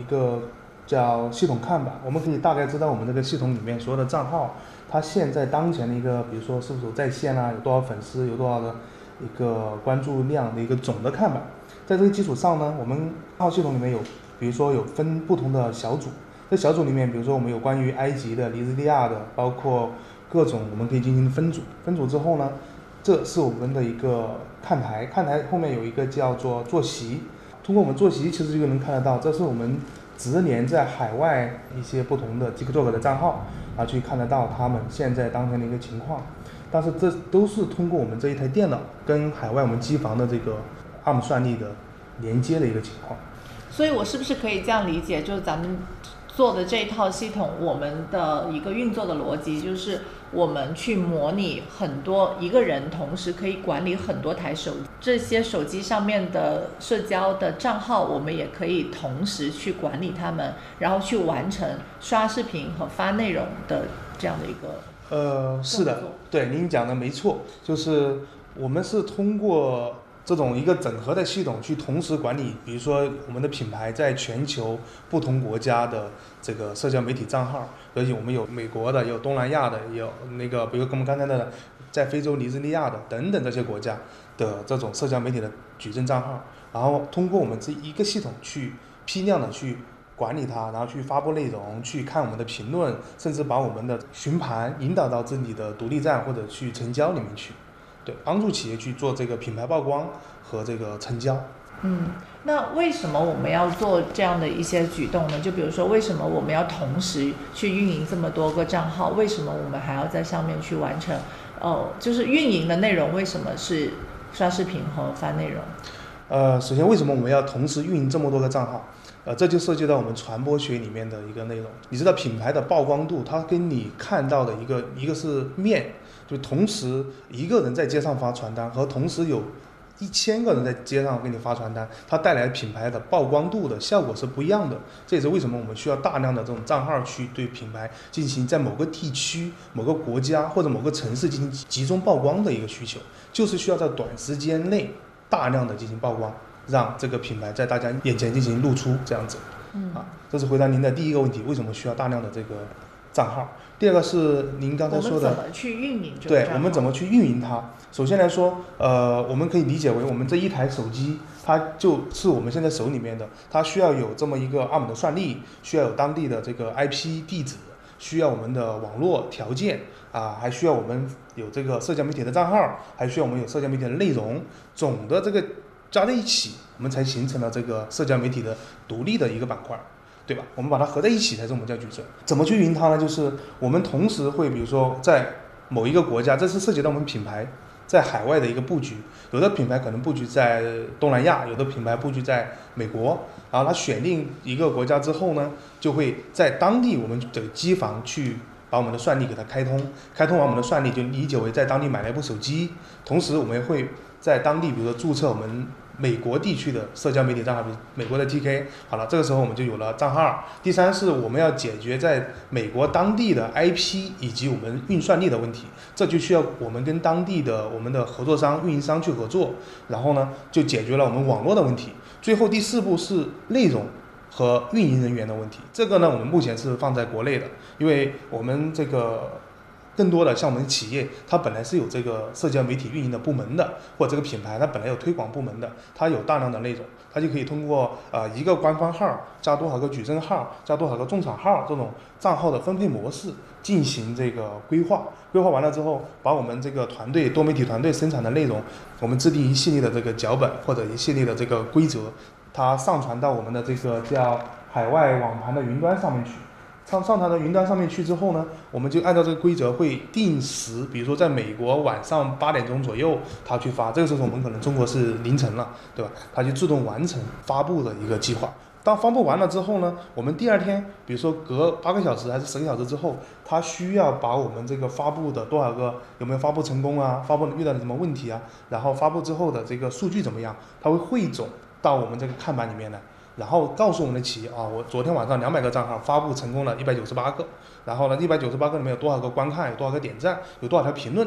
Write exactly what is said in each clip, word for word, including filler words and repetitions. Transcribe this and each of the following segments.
个叫系统看板，我们可以大概知道我们这个系统里面所有的账号，它现在当前的一个，比如说是否在线啊，有多少粉丝，有多少的一个关注量的一个总的看板。在这个基础上呢，我们账号系统里面有，比如说有分不同的小组，在小组里面，比如说我们有关于埃及的、尼日利亚的，包括各种我们可以进行分组。分组之后呢，这是我们的一个看台，看台后面有一个叫做坐席，通过我们坐席其实就能看得到，这是我们直连在海外一些不同的 TikTok 的账号啊，去看得到他们现在当前的一个情况。但是这都是通过我们这一台电脑跟海外我们机房的这个 A R M 算力的连接的一个情况。 所以我是不是可以这样理解，就是咱们做的这一套系统，我们的一个运作的逻辑就是我们去模拟很多一个人同时可以管理很多台手机，这些手机上面的社交的账号，我们也可以同时去管理他们，然后去完成刷视频和发内容的这样的一个。 呃，是的，对，您讲的没错，就是我们是通过这种一个整合的系统去同时管理，比如说我们的品牌在全球不同国家的这个社交媒体账号，而且我们有美国的，有东南亚的，有那个比如我们刚才的在非洲尼日利亚的等等这些国家的这种社交媒体的矩阵账号，然后通过我们这一个系统去批量的去管理它，然后去发布内容，去看我们的评论，甚至把我们的询盘引导到自己的独立站或者去成交里面去，对，帮助企业去做这个品牌曝光和这个成交。 嗯，那为什么我们要做这样的一些举动呢？就比如说，为什么我们要同时去运营这么多个账号？为什么我们还要在上面去完成？哦，就是运营的内容为什么是刷视频和发内容？ 呃，首先为什么我们要同时运营这么多个账号？呃，这就涉及到我们传播学里面的一个内容。你知道品牌的曝光度，它跟你看到的一个一个是面，就同时一个人在街上发传单和同时有一千个人在街上给你发传单，它带来品牌的曝光度的效果是不一样的。这也是为什么我们需要大量的这种账号去对品牌进行在某个地区、某个国家或者某个城市进行集中曝光的一个需求，就是需要在短时间内大量的进行曝光，让这个品牌在大家眼前进行露出，这样子。 嗯， 啊，这是回答您的第一个问题，为什么需要大量的这个账号？第二个是您刚才说的， 我们怎么去运营这个对， 账号？ 我们怎么去运营它？首先来说，呃，我们可以理解为我们这一台手机，它就是我们现在手里面的，它需要有这么一个 A R M 的算力，需要有当地的这个 I P 地址，需要我们的网络条件啊，还需要我们有这个社交媒体的账号，还需要我们有社交媒体的内容，总的这个加在一起，我们才形成了这个社交媒体的独立的一个板块，对吧？我们把它合在一起才是我们叫矩阵。怎么去运营它呢？就是我们同时会，比如说在某一个国家，这是涉及到我们品牌在海外的一个布局。有的品牌可能布局在东南亚，有的品牌布局在美国。然后它选定一个国家之后呢，就会在当地我们的机房去把我们的算力给它开通，开通完我们的算力就理解为在当地买了一部手机，同时我们会在当地比如说注册我们美国地区的社交媒体账号，比如美国的 T K， 好了，这个时候我们就有了账号。第三是我们要解决在美国当地的 I P 以及我们运算力的问题，这就需要我们跟当地的我们的合作商、运营商去合作，然后呢就解决了我们网络的问题。最后第四步是内容和运营人员的问题，这个呢我们目前是放在国内的，因为我们这个更多的像我们企业，它本来是有这个社交媒体运营的部门的，或者这个品牌它本来有推广部门的，它有大量的内容，它就可以通过呃一个官方号加多少个矩阵号加多少个种草号这种账号的分配模式进行这个规划。规划完了之后，把我们这个团队多媒体团队生产的内容，我们制定一系列的这个脚本或者一系列的这个规则，它上传到我们的这个叫海外网盘的云端上面去。上上传到云端上面去之后呢，我们就按照这个规则会定时，比如说在美国晚上八点钟左右，它去发，这个时候我们可能中国是凌晨了，对吧？它就自动完成发布的一个计划。当发布完了之后呢，我们第二天，比如说隔八个小时还是十个小时之后，它需要把我们这个发布的多少个有没有发布成功啊，发布遇到了什么问题啊，然后发布之后的这个数据怎么样，它会汇总到我们这个看板里面来。然后告诉我们的企业啊，我昨天晚上两百个账号发布成功了一百九十八个，然后呢一百九十八个里面有多少个观看，有多少个点赞，有多少条评论，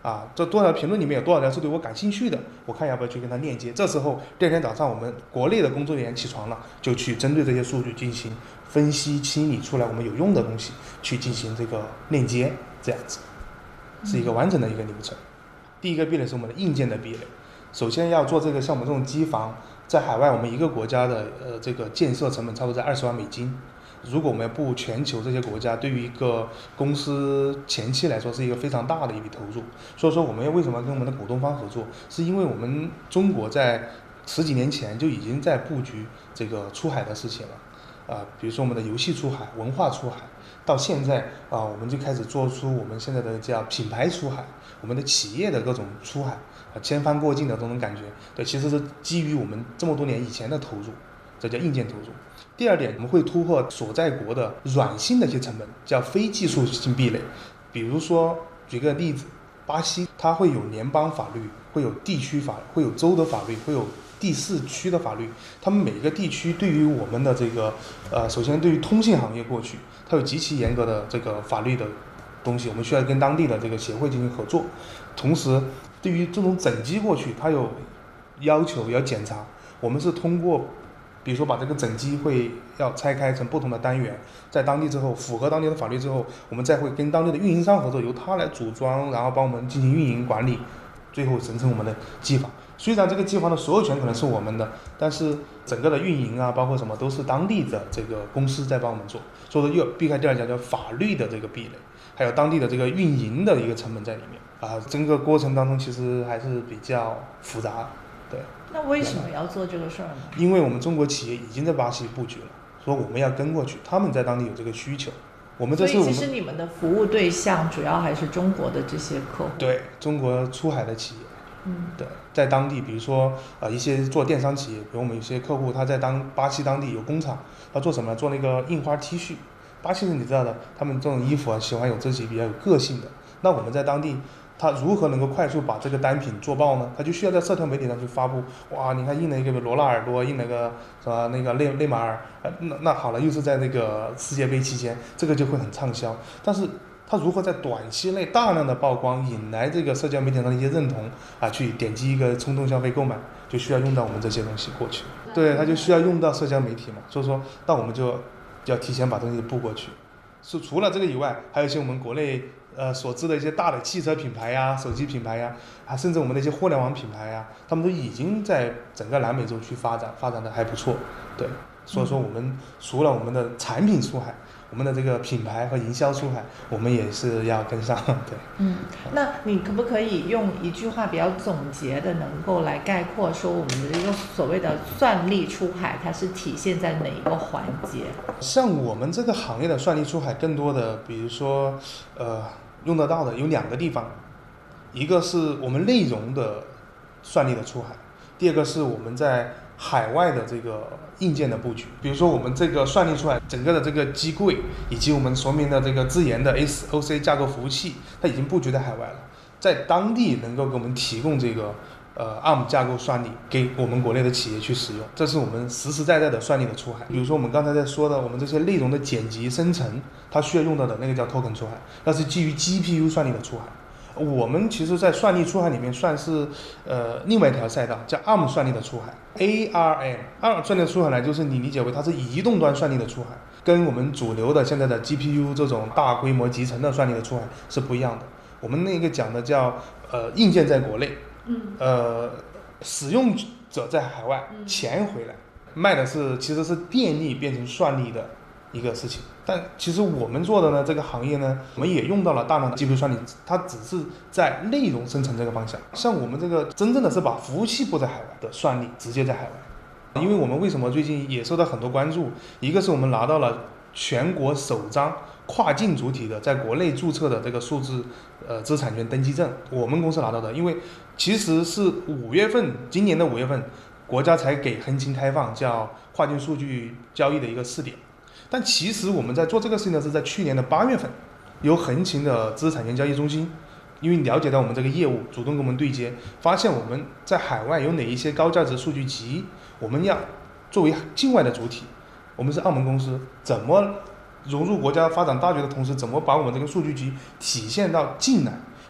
啊，这多少评论里面有多少条是对我感兴趣的，我看要不要去跟他链接。这时候第二天早上我们国内的工作人员起床了，就去针对这些数据进行分析清理出来我们有用的东西，去进行这个链接，这样子是一个完整的一个流程。第一个壁垒是我们的硬件的壁垒，首先要做这个像我们这种机房，在海外我们一个国家的呃这个建设成本差不多在二十万美金。如果我们要布全球这些国家，对于一个公司前期来说是一个非常大的一笔投入。所以说我们要为什么跟我们的股东方合作，是因为我们中国在十几年前就已经在布局这个出海的事情了。啊、呃，比如说我们的游戏出海、文化出海，到现在啊、呃，我们就开始做出我们现在的叫品牌出海，我们的企业的各种出海，啊，千帆过境的这种感觉。对，其实是基于我们这么多年以前的投入，这叫硬件投入。第二点，我们会突破所在国的软性的一些成本，叫非技术性壁垒。比如说，举个例子，巴西它会有联邦法律，会有地区法，会有州的法律，会有第四区的法律。他们每个地区对于我们的这个，呃，首先对于通信行业过去，它有极其严格的这个法律的东西，我们需要跟当地的这个协会进行合作。同时，对于这种整机过去，它有要求要检查，我们是通过。比如说把这个整机会要拆开成不同的单元，在当地之后符合当地的法律之后，我们再会跟当地的运营商合作，由他来组装，然后帮我们进行运营管理，最后形成我们的机房。虽然这个机房的所有权可能是我们的，但是整个的运营啊，包括什么都是当地的这个公司在帮我们做，所以说又避开第二条叫法律的这个壁垒，还有当地的这个运营的一个成本在里面啊，整个过程当中其实还是比较复杂，对。 那为什么要做这个事儿呢？ 因为我们中国企业已经在巴西布局了，所以我们要跟过去，他们在当地有这个需求。我们这是我们所以其实你们的服务对象主要还是中国的这些客户。 对，中国出海的企业。 嗯， 对，在当地，比如说呃一些做电商企业，比如我们有些客户他在当巴西当地有工厂，他做什么？做那个印花 T 恤。巴西人你知道的，他们这种衣服啊喜欢有自己比较有个性的。那我们在当地。他如何能够快速把这个单品做爆呢？他就需要在社交媒体上去发布。哇，你看印了一个罗纳尔多，印了个什么那个内内马尔，呃，那那好了，又是在那个世界杯期间，这个就会很畅销。但是他如何在短期内大量的曝光，引来这个社交媒体上的一些认同啊，去点击一个冲动消费购买，就需要用到我们这些东西过去。对，他就需要用到社交媒体嘛，所以说，那我们就要提前把东西布过去。是除了这个以外，还有一些我们国内。呃，所知的一些大的汽车品牌呀、手机品牌呀，啊，甚至我们的一些互联网品牌呀，他们都已经在整个南美洲去发展，发展的还不错，对。所以说，我们除了我们的产品出海，我们的这个品牌和营销出海，我们也是要跟上，对。 嗯，那你可不可以用一句话比较总结的，能够来概括说我们的一个所谓的算力出海，它是体现在哪一个环节？ 像我们这个行业的算力出海，更多的，比如说，呃。用得到的有两个地方，一个是我们内容的算力的出海，第二个是我们在海外的这个硬件的布局。比如说我们这个算力出海，整个的这个机柜以及我们说明的这个自研的 S O C 架构服务器，它已经布局在海外了，在当地能够给我们提供这个呃 A R M 架构算力给我们国内的企业去使用，这是我们实实在在的算力的出海。比如说我们刚才在说的，我们这些内容的剪辑生成，它需要用到的那个叫 token 出海，那是基于 G P U 算力的出海。我们其实在算力出海里面算是呃另外一条赛道，叫 A R M 算力的出海 A R M A R M 算力的出海呢，就是你理解为它是移动端算力的出海，跟我们主流的现在的 G P U 这种大规模集成的算力的出海是不一样的。我们那个讲的叫呃硬件在国内， 嗯， 呃使用者在海外，钱回来，卖的是其实是电力变成算力的一个事情。但其实我们做的呢，这个行业呢，我们也用到了大量的 G P U 算力，它只是在内容生成这个方向。像我们这个真正的是把服务器布在海外的算力直接在海外。因为我们为什么最近也受到很多关注，一个是我们拿到了全国首张跨境主体的在国内注册的这个数字呃知识产权登记证，我们公司拿到的。因为其实是五月份，今年的五月份，国家才给横琴开放叫跨境数据交易的一个试点。但其实我们在做这个事情呢，是在去年的八月份，由横琴的知识产权交易中心，因为了解到我们这个业务，主动跟我们对接，发现我们在海外有哪一些高价值数据集，我们要作为境外的主体，我们是澳门公司，怎么融入国家发展大局的同时，怎么把我们这个数据集体现到境内，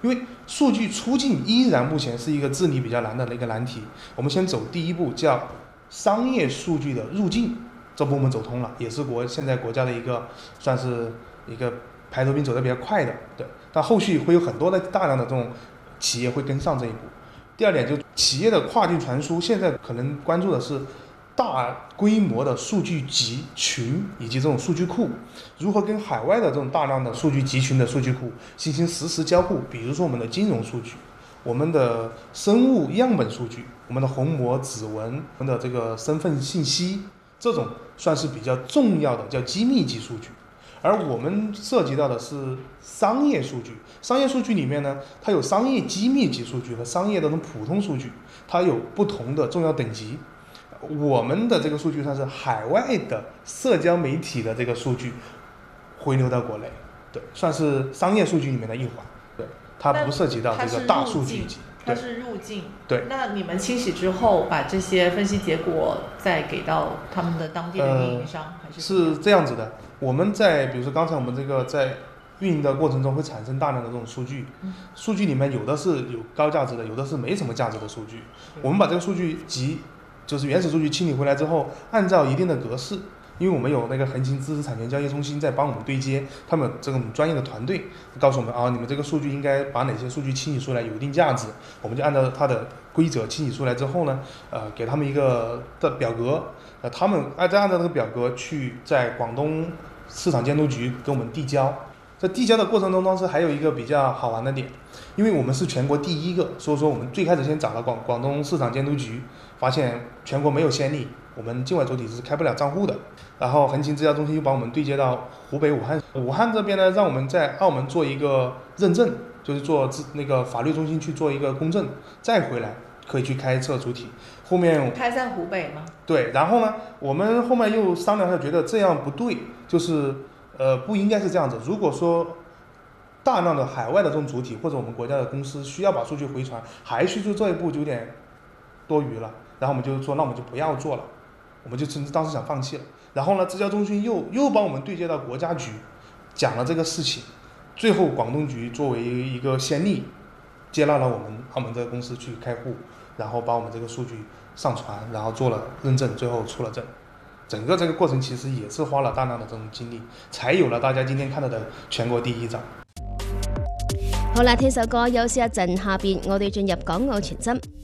因为数据出境依然目前是一个治理比较难的一个难题。我们先走第一步，叫商业数据的入境，这步我们走通了，也是国现在国家的一个算是一个排头兵走得比较快的，对。但后续会有很多的大量的这种企业会跟上这一步。第二点就是企业的跨境传输，现在可能关注的是大规模的数据集群以及这种数据库，如何跟海外的这种大量的数据集群的数据库进行实时交互。比如说我们的金融数据，我们的生物样本数据，我们的虹膜、指纹，我们的这个身份信息，这种算是比较重要的叫机密级数据。而我们涉及到的是商业数据，商业数据里面呢，它有商业机密级数据和商业的这种普通数据，它有不同的重要等级。我们的这个数据算是海外的社交媒体的这个数据回流到国内，对，算是商业数据里面的一环，对，它不涉及到这个大数据集。 它是入境， 对。 那你们清洗之后，把这些分析结果再给到他们的当地的运营商， 呃、 还是是这样子的？我们在比如说刚才我们这个在运营的过程中会产生大量的这种数据， 嗯、 数据里面有的是有高价值的，有的是没什么价值的数据。我们把这个数据集就是原始数据清理回来之后，按照一定的格式。因为我们有那个横琴知识产权交易中心在帮我们对接，他们有这种专业的团队告诉我们啊，你们这个数据应该把哪些数据清洗出来有一定价值，我们就按照它的规则清洗出来之后呢，呃，给他们一个的表格，呃，他们按照按照这个表格去在广东市场监督局给我们递交。在递交的过程中，当时还有一个比较好玩的点，因为我们是全国第一个，所以说我们最开始先找了广广东市场监督局，发现全国没有先例，我们境外主体是开不了账户的。然后横琴资料中心又把我们对接到湖北武汉，武汉这边呢，让我们在澳门做一个认证，就是做那个法律中心去做一个公证，再回来可以去开设主体。后面开在湖北吗？ 对，然后呢，我们后面又商量一下，觉得这样不对，就是呃不应该是这样子。如果说大量的海外的这种主体或者我们国家的公司需要把数据回传，还去做这一步就有点多余了。然后我们就说，那我们就不要做了，我们就甚至当时想放弃了。然后呢，资交中心又又帮我们对接到国家局，讲了这个事情，最后广东局作为一个先例，接纳了我们澳门这个公司去开户，然后把我们这个数据上传，然后做了认证，最后出了证。整个这个过程其实也是花了大量的这种精力，才有了大家今天看到的全國第一站。 好啦，聽首歌休息一陣，下邊我哋進入港澳傳真。